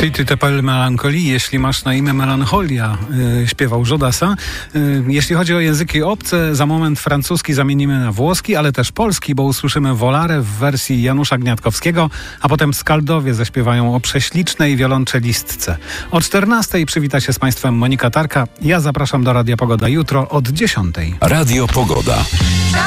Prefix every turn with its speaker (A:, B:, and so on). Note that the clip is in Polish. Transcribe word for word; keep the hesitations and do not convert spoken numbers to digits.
A: Si tu t'appelles Melancholie, jeśli masz na imię Melancholia, yy, śpiewał Jodasa. Yy, jeśli chodzi o języki obce, za moment francuski zamienimy na włoski, ale też polski, bo usłyszymy Volare w wersji Janusza Gniatkowskiego, a potem Skaldowie zaśpiewają o prześlicznej wiolonczelistce. O czternastej przywita się z Państwem Monika Tarka. Ja zapraszam do Radia Pogoda jutro od dziesiątej.
B: Radio Pogoda.